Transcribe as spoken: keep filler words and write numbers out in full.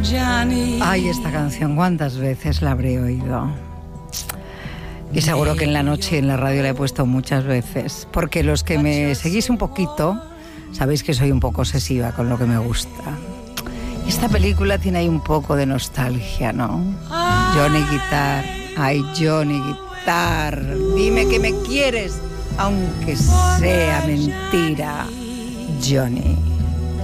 Ay, esta canción, ¿cuántas veces la habré oído? Y seguro que en la noche en la radio la he puesto muchas veces, porque los que me seguís un poquito sabéis que soy un poco obsesiva con lo que me gusta. Esta película tiene ahí un poco de nostalgia, ¿no? Johnny Guitar, ay Johnny Guitar, dime que me quieres, aunque sea mentira, Johnny.